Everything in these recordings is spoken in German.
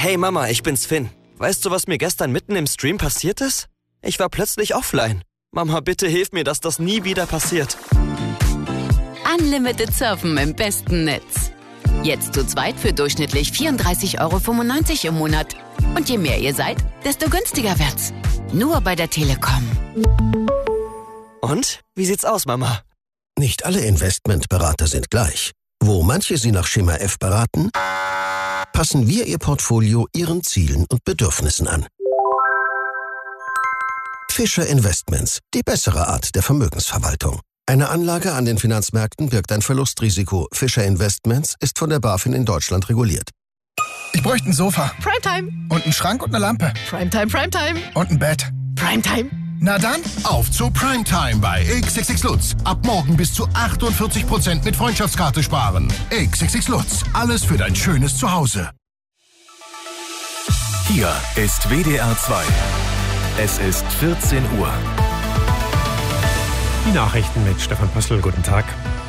Hey Mama, ich bin's Finn. Weißt du, was mir gestern mitten im Stream passiert ist? Ich war plötzlich offline. Mama, bitte hilf mir, dass das nie wieder passiert. Unlimited Surfen im besten Netz. Jetzt zu zweit für durchschnittlich 34,95 € im Monat. Und je mehr ihr seid, desto günstiger wird's. Nur bei der Telekom. Und? Wie sieht's aus, Mama? Nicht alle Investmentberater sind gleich. Wo manche Sie nach Schema F beraten, passen wir Ihr Portfolio Ihren Zielen und Bedürfnissen an. Fischer Investments, die bessere Art der Vermögensverwaltung. Eine Anlage an den Finanzmärkten birgt ein Verlustrisiko. Fischer Investments ist von der BaFin in Deutschland reguliert. Ich bräuchte ein Sofa. Primetime. Und einen Schrank und eine Lampe. Primetime, Primetime. Und ein Bett. Primetime. Na dann, auf zu Primetime bei XXX Lutz. Ab morgen bis zu 48% mit Freundschaftskarte sparen. XXX Lutz, alles für dein schönes Zuhause. Hier ist WDR 2. Es ist 14 Uhr. Die Nachrichten mit Stefan Pössl. Guten Tag.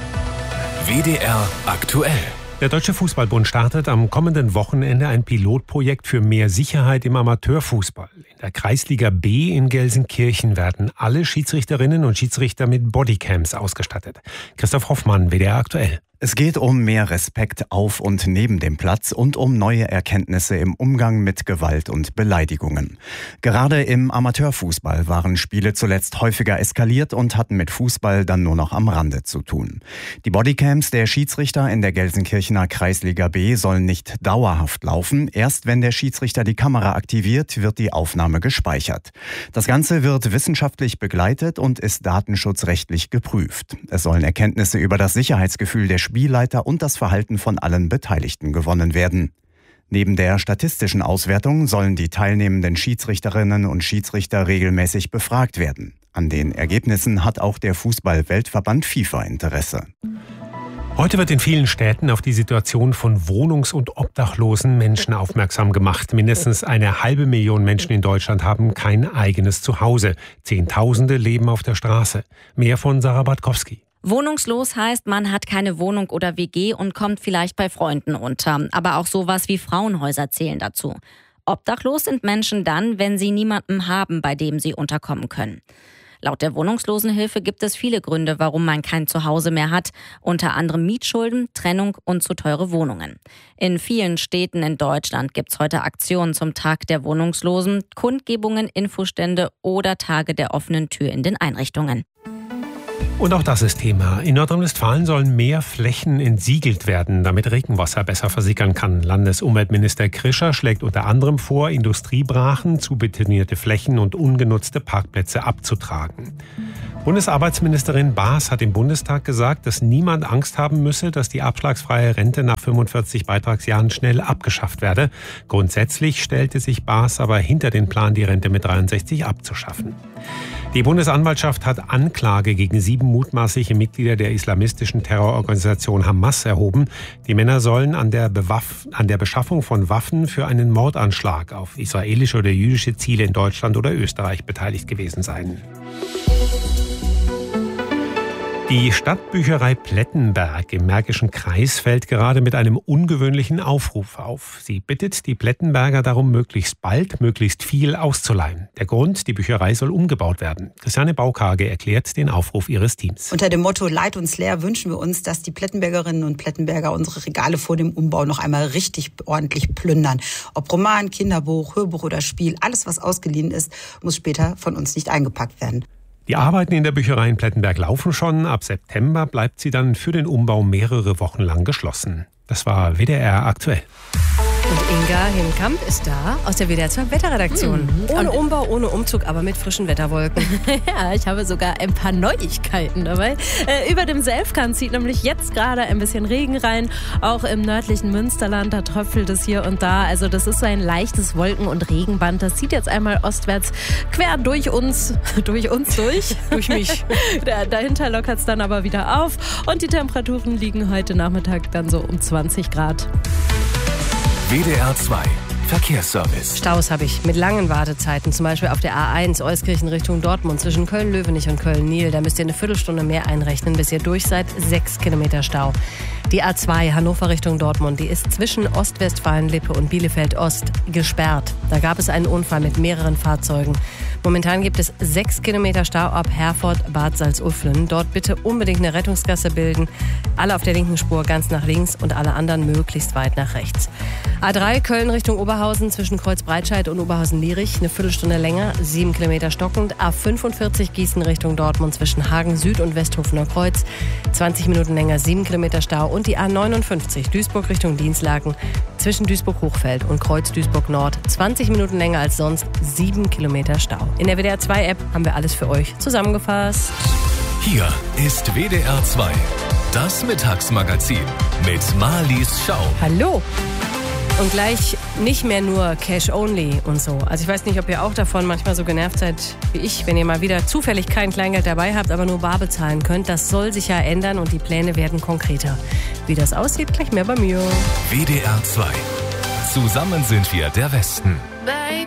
WDR aktuell. Der Deutsche Fußballbund startet am kommenden Wochenende ein Pilotprojekt für mehr Sicherheit im Amateurfußball. In der Kreisliga B in Gelsenkirchen werden alle Schiedsrichterinnen und Schiedsrichter mit Bodycams ausgestattet. Christoph Hoffmann, WDR aktuell. Es geht um mehr Respekt auf und neben dem Platz und um neue Erkenntnisse im Umgang mit Gewalt und Beleidigungen. Gerade im Amateurfußball waren Spiele zuletzt häufiger eskaliert und hatten mit Fußball dann nur noch am Rande zu tun. Die Bodycams der Schiedsrichter in der Gelsenkirchener Kreisliga B sollen nicht dauerhaft laufen. Erst wenn der Schiedsrichter die Kamera aktiviert, wird die Aufnahme gespeichert. Das Ganze wird wissenschaftlich begleitet und ist datenschutzrechtlich geprüft. Es sollen Erkenntnisse über das Sicherheitsgefühl der Spielleiter und das Verhalten von allen Beteiligten gewonnen werden. Neben der statistischen Auswertung sollen die teilnehmenden Schiedsrichterinnen und Schiedsrichter regelmäßig befragt werden. An den Ergebnissen hat auch der Fußball-Weltverband FIFA Interesse. Heute wird in vielen Städten auf die Situation von wohnungs- und obdachlosen Menschen aufmerksam gemacht. Mindestens 500.000 Menschen in Deutschland haben kein eigenes Zuhause. Zehntausende leben auf der Straße. Mehr von Sarah Bartkowski. Wohnungslos heißt, man hat keine Wohnung oder WG und kommt vielleicht bei Freunden unter. Aber auch sowas wie Frauenhäuser zählen dazu. Obdachlos sind Menschen dann, wenn sie niemanden haben, bei dem sie unterkommen können. Laut der Wohnungslosenhilfe gibt es viele Gründe, warum man kein Zuhause mehr hat. Unter anderem Mietschulden, Trennung und zu teure Wohnungen. In vielen Städten in Deutschland gibt es heute Aktionen zum Tag der Wohnungslosen, Kundgebungen, Infostände oder Tage der offenen Tür in den Einrichtungen. Und auch das ist Thema. In Nordrhein-Westfalen sollen mehr Flächen entsiegelt werden, damit Regenwasser besser versickern kann. Landesumweltminister Krischer schlägt unter anderem vor, Industriebrachen, zubetonierte Flächen und ungenutzte Parkplätze abzutragen. Bundesarbeitsministerin Baas hat im Bundestag gesagt, dass niemand Angst haben müsse, dass die abschlagsfreie Rente nach 45 Beitragsjahren schnell abgeschafft werde. Grundsätzlich stellte sich Baas aber hinter den Plan, die Rente mit 63 abzuschaffen. Die Bundesanwaltschaft hat Anklage gegen 7 mutmaßliche Mitglieder der islamistischen Terrororganisation Hamas erhoben. Die Männer sollen an der Beschaffung von Waffen für einen Mordanschlag auf israelische oder jüdische Ziele in Deutschland oder Österreich beteiligt gewesen sein. Die Stadtbücherei Plettenberg im Märkischen Kreis fällt gerade mit einem ungewöhnlichen Aufruf auf. Sie bittet die Plettenberger darum, möglichst bald, möglichst viel auszuleihen. Der Grund, die Bücherei soll umgebaut werden. Christiane Baukage erklärt den Aufruf ihres Teams. Unter dem Motto Leid uns leer wünschen wir uns, dass die Plettenbergerinnen und Plettenberger unsere Regale vor dem Umbau noch einmal richtig ordentlich plündern. Ob Roman, Kinderbuch, Hörbuch oder Spiel, alles was ausgeliehen ist, muss später von uns nicht eingepackt werden. Die Arbeiten in der Bücherei in Plettenberg laufen schon. Ab September bleibt sie dann für den Umbau mehrere Wochen lang geschlossen. Das war WDR aktuell. Und Inga Hinkamp ist da aus der WDR 2 Wetterredaktion. Ohne Umbau, ohne Umzug, aber mit frischen Wetterwolken. Ja, ich habe sogar ein paar Neuigkeiten dabei. Über dem Selfkant zieht nämlich jetzt gerade ein bisschen Regen rein. Auch im nördlichen Münsterland, da tröpfelt es hier und da. Also das ist so ein leichtes Wolken- und Regenband. Das zieht jetzt einmal ostwärts quer durch uns durch. Durch mich. Dahinter lockert es dann aber wieder auf. Und die Temperaturen liegen heute Nachmittag dann so um 20 Grad. WDR 2 Verkehrsservice. Staus habe ich mit langen Wartezeiten, zum Beispiel auf der A1 Euskirchen Richtung Dortmund zwischen Köln-Löwenich und Köln-Niel. Da müsst ihr eine Viertelstunde mehr einrechnen, bis ihr durch seid. 6 Kilometer Stau. Die A2 Hannover Richtung Dortmund, die ist zwischen Ostwestfalen-Lippe und Bielefeld-Ost gesperrt. Da gab es einen Unfall mit mehreren Fahrzeugen. Momentan gibt es 6 Kilometer Stau ab Herford-Bad Salzuflen. Dort bitte unbedingt eine Rettungsgasse bilden. Alle auf der linken Spur ganz nach links und alle anderen möglichst weit nach rechts. A3 Köln Richtung Oberhausen zwischen Kreuzbreitscheid und Oberhausen-Lierich, eine Viertelstunde länger, 7 Kilometer stockend. A45 Gießen Richtung Dortmund zwischen Hagen Süd und Westhofener Kreuz, 20 Minuten länger, 7 Kilometer Stau. Und die A59 Duisburg Richtung Dienstlaken zwischen Duisburg-Hochfeld und Kreuz-Duisburg-Nord, 20 Minuten länger als sonst, 7 Kilometer Stau. In der WDR 2 App haben wir alles für euch zusammengefasst. Hier ist WDR 2, das Mittagsmagazin mit Marlies Schau. Hallo! Und gleich nicht mehr nur Cash Only und so. Also ich weiß nicht, ob ihr auch davon manchmal so genervt seid wie ich, wenn ihr mal wieder zufällig kein Kleingeld dabei habt, aber nur bar bezahlen könnt. Das soll sich ja ändern und die Pläne werden konkreter. Wie das aussieht, gleich mehr bei mir. WDR 2. Zusammen sind wir der Westen.